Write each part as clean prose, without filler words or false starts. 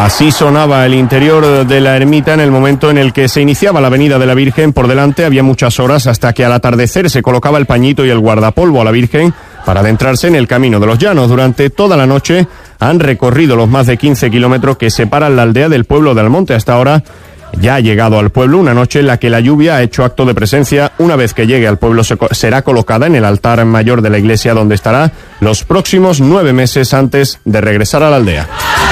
Así sonaba el interior de la ermita en el momento en el que se iniciaba la Avenida de la Virgen. Por delante había muchas horas hasta que al atardecer se colocaba el pañito y el guardapolvo a la Virgen para adentrarse en el Camino de los Llanos. Durante toda la noche han recorrido los más de 15 kilómetros que separan la aldea del pueblo de Almonte. Hasta ahora ya ha llegado al pueblo una noche en la que la lluvia ha hecho acto de presencia. Una vez que llegue al pueblo será colocada en el altar mayor de la iglesia, donde estará los próximos 9 meses antes de regresar a la aldea.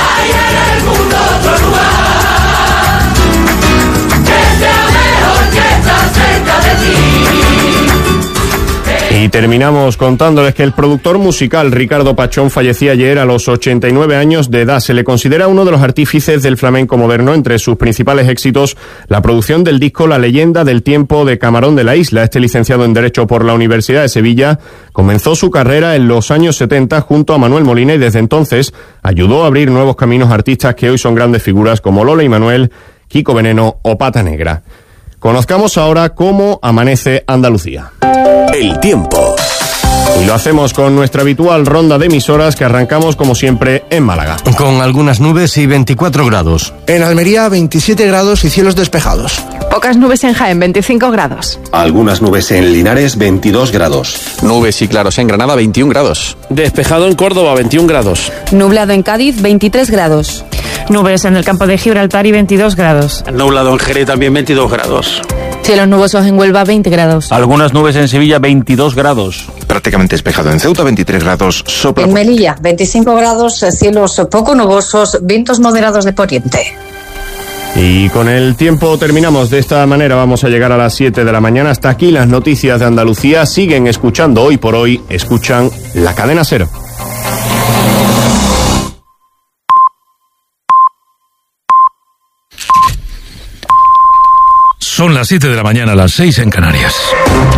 Y terminamos contándoles que el productor musical Ricardo Pachón fallecía ayer a los 89 años de edad. Se le considera uno de los artífices del flamenco moderno. Entre sus principales éxitos, la producción del disco La leyenda del tiempo de Camarón de la Isla. Este licenciado en Derecho por la Universidad de Sevilla comenzó su carrera en los años 70 junto a Manuel Molina y desde entonces ayudó a abrir nuevos caminos a artistas que hoy son grandes figuras como Lola y Manuel, Kiko Veneno o Pata Negra. Conozcamos ahora cómo amanece Andalucía. El tiempo. Y lo hacemos con nuestra habitual ronda de emisoras que arrancamos como siempre en Málaga. Con algunas nubes y 24 grados. En Almería 27 grados y cielos despejados. Pocas nubes en Jaén, 25 grados. Algunas nubes en Linares, 22 grados. Nubes y claros en Granada, 21 grados. Despejado en Córdoba, 21 grados. Nublado en Cádiz, 23 grados. Nubes en el campo de Gibraltar y 22 grados. Nublado en Jerez, también 22 grados. Cielos nubosos en Huelva, 20 grados. Algunas nubes en Sevilla, 22 grados. Prácticamente despejado en Ceuta, 23 grados. Sopla. En Melilla, 25 grados, cielos poco nubosos, vientos moderados de poniente. Y con el tiempo terminamos de esta manera. Vamos a llegar a las 7 de la mañana. Hasta aquí las noticias de Andalucía. Siguen escuchando Hoy por Hoy. Escuchan La Cadena Cero. Son las 7 de la mañana, las 6 en Canarias.